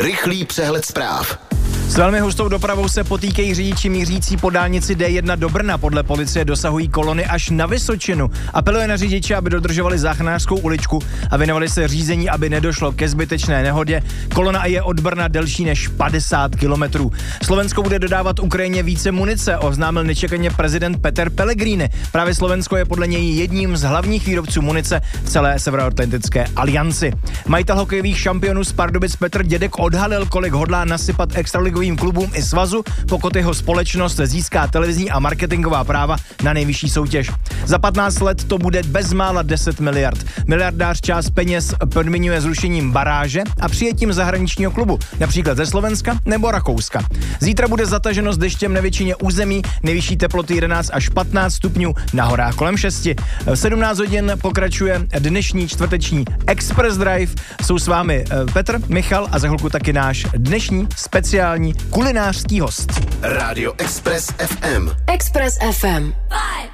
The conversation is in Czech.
Rychlý přehled zpráv. S velmi hustou dopravou se potýkají řidiči mířící po dálnici D1 do Brna. Podle policie dosahují kolony až na Vysočinu. Apeluje na řidiče, aby dodržovali záchranářskou uličku a věnovali se řízení, aby nedošlo ke zbytečné nehodě. Kolona je od Brna delší než 50 kilometrů. Slovensko bude dodávat Ukrajině více munice, oznámil nečekaně prezident Peter Pellegrini. Právě Slovensko je podle něj jedním z hlavních výrobců munice v celé Severoatlantické alianci. Majitel hokejových šampionů z Pardubic Petr Dědek odhalil, kolik hodlá nasypat extraligovým klubům i svazu, pokud jeho společnost získá televizní a marketingová práva na nejvyšší soutěž. Za 15 let to bude bezmála 10 miliard. Miliardář část peněz podmiňuje zrušením baráže a přijetím zahraničního klubu, například ze Slovenska nebo Rakouska. Zítra bude zataženo s deštěm na většině území, nejvyšší teploty 11 až 15 stupňů, na horách kolem 6. V 17 hodin pokračuje dnešní čtvrteční Express Drive. Jsou s vámi Petr, Michal a za chvilku taky náš dnešní speciální kulinářský host. Rádio Express FM. Express FM. 5,